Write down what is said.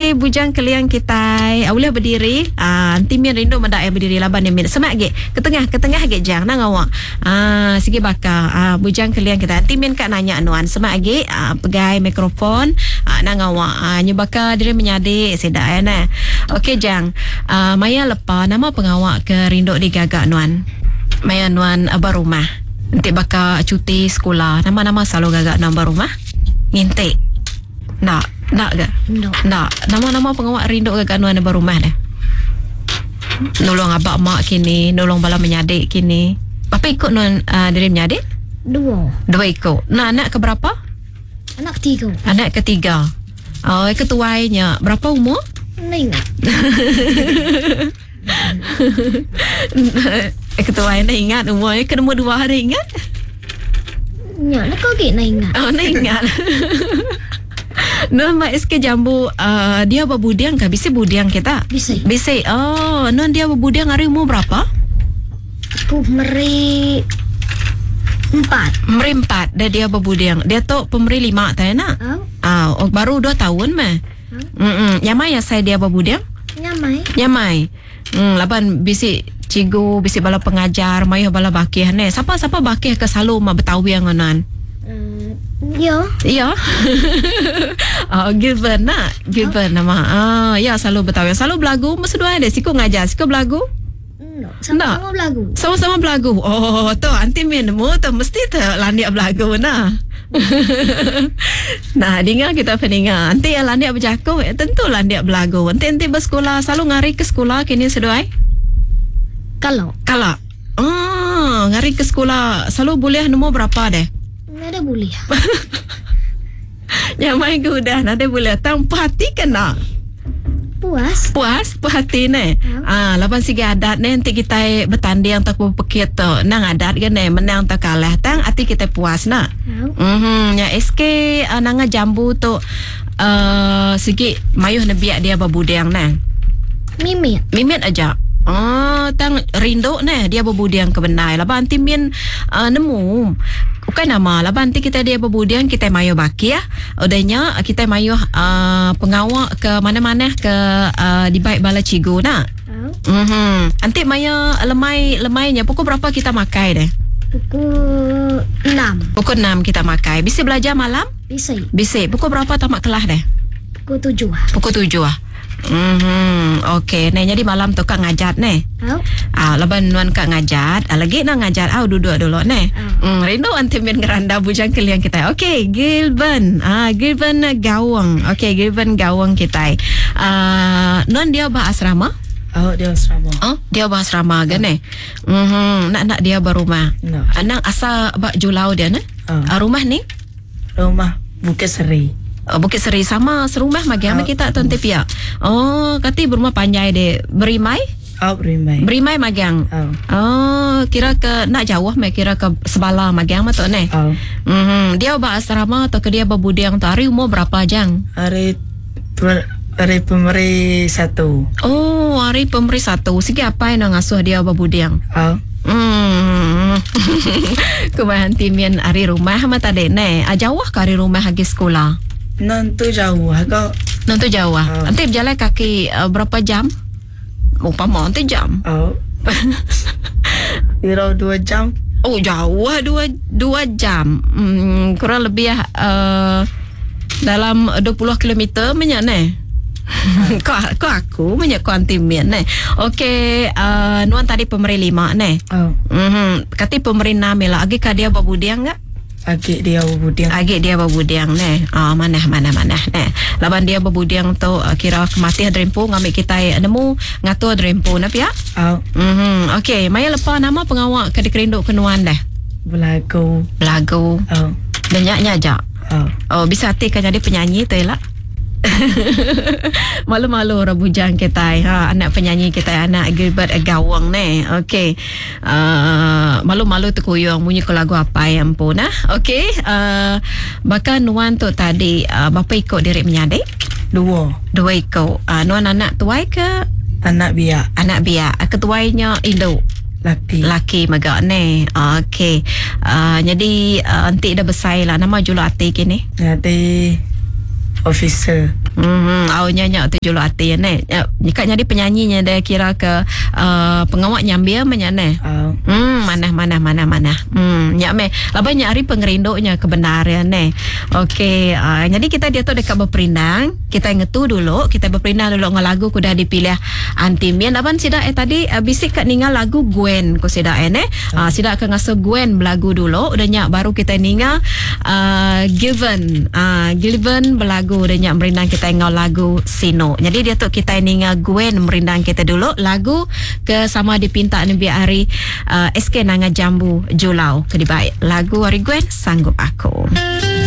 Okey, bujang kalian kita. Boleh berdiri. Nanti mian rindu mendak berdiri laban ni mian. Semak ge. Ke tengah ge jang nang awak. Sigi bakal. Bujang kalian kita. Nanti mian kak nanya anuan. Semak ge. Pegai mikrofon. Nang awak. Nyubaka diri menyadi sedak ya nah. Okey jang. Maya lepas nama pengawak ke rindu di gagak nuan. Maya nuan barumah. Nanti bakal cuti sekolah. Nama-nama selalu gagak nama rumah. Ngintik. Nak ke? No. Nak. Nama-nama pengawak rindu gagak nuan nama rumah dah. Nolong abak mak kini. Nolong bala menyadik kini. Apa ikut nuan diri menyadik? 2 ikut. Nah, anak ke berapa? Anak 3. Anak ketiga. Ketuainya. Berapa umur? Ingat. Ketuainya ingat umurnya. Ke nombor 2 ada ingat? Ya, nak kau nak ingat. Nak ingat. Nuan mak SK Jambu dia berbudiang kah? Bisa budiang kita? Bisa. Nuan dia berbudiang hari umur berapa? Aku meri 4. Dah dia berbudiang. Dia tu pemeri 5 tak nak? Baru 2 tahun mah. Nyamai ya saya dia berbudiang? Nyamai. Laban bisik cigu, bisik bala pengajar, mayuh bala bakih ne. Siapa bakih ke selalu mak Betawi yang anan? Ya. Gilbert nama. Ya selalu Betawi. Selalu belagu mesti dua ada. Siko ngajar, siko belagu. Sama-sama belagu. Sama-sama belagu. Oh, tu anti minmu tu mesti tu landia belagu nah. Nah, dengar kita peninga. Anti yang landia berjaku, tentu landia belagu. Anti bersekolah selalu ngari ke sekolah kini seduai. Kalau. Ngari ke sekolah selalu boleh nombor berapa deh? Ada boleh. Yang main ke udah ada boleh. Tanpa hati kena. Puas hati ni. Lapan segi adat ni nanti kita bertanding tak pekit tu. Nang adat kan ni menang tak kalah tang hati kita puas nak. Ya SK nang Jambu tu segi mayuh nabiak dia berbudiang nah. Mimit aja. Tang rindu ni dia berbudiang ke benai. Lapan nanti min nemu. Bukan nama. Lapan nanti kita dia berbudiang kita mayuh baki ya. Udahnya kita mayuh pengawak ke mana-mana ke di baik bala cigu nak. Nanti mayuh lemainya pukul berapa kita makai deh? Pukul 6. Pukul 6 kita makai. Bisa belajar malam? Bisa. Pukul berapa tamat kelas deh? Pukul 7. Pukul 7 ah. Okey, nah jadi malam tu kak ngajat ni. Laban nuan kak ngajat, lagi nak ngajat duduk dulu ni. Rindu anti min ngeranda bujang kalian kita. Okey, Gilben Gawang. Okey, Gilben Gawang kita. Nuan dia bah asrama? Dia asrama. Dia bah asrama kan ni. Nak dia berumah. Anak asa bak Julau dia ni. Rumah ni? Rumah Bukit Seri. Bukit Seri sama serumah magiama kita tuan tepia. Kati berumah panjai de berimai? Berimai magiang. Kira ke nak jauh kira ke Sebala magiang tu ne. Dia ba asrama atau ke dia berbudiang tu hari umur berapa jang? Hari pemeri 1. Hari pemeri 1. Segi apa yang ngasuh dia berbudiang? Kumahan timian hari rumah mata de ne. Jauh ke hari rumah hagi sekolah? Nanti jauh agak. Nanti jauh. Nanti berjalan kaki berapa jam? Umpama nanti jam. Kira 2 jam. Jauh 2 jam. Kurang lebih dalam 20 km banyak ni. Kau aku banyak kau antimian ni. Okey, nuan tadi pemeri 5 ni. Kati pemeri 6 lah. Agi kah dia berbudiang enggak? Agak dia berbudiang ni. Mana ni. Laban dia berbudiang tu kira kemati drempu ngambil kita nemu ngatur drempu nak ya? Okey, maya lepas nama pengawak ke dikerinduk kenuan dah. Belagu. Banyak aja. Bisa hati kan jadi penyanyi tu lah. Malu-malu rebujang kita anak penyanyi kita anak Gilbert Gawang ni. Okey. Malu-malu tu kuyung bunyi ke lagu apa yang pun okey. Bahkan nuan tu tadi bapa ikut diri menyadik? 2 ikut. Nuan anak tuai ke? Anak biak. Ketuainya induk. Laki magak ni. Okey. Jadi antik dah besar lah. Nama julu ati kini? Jadi Officer. Au nyanyi tu julu ati ne. Jika jadi penyanyinya dia kira ke pengawak nyambia menyane. Mana. Nyak me. Laba nyari pengerindoknya kebenaran ne. Okey, jadi kita dia tu dekat berperindang, kita ngetu dulu, kita berperindang dulu dengan lagu kuda dipilih antimian. Laban sida tadi bisik kat ningal lagu Gwen ko sida ne. Sida akan ngasa Gwen belagu dulu, udah nyak baru kita ningal Given belagu udah nyak merindang kita ngau lagu Sino. Jadi dia tu kita ningal Gwen merindang kita dulu lagu ke sama dipinta ni biar hari SK Nanga Jambu Julau ke dibaik lagu hari Gwen Sanggup Aku.